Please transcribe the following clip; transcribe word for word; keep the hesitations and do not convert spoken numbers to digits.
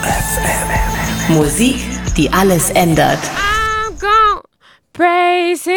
F M. Musik, die alles ändert. I'm gonna praise him.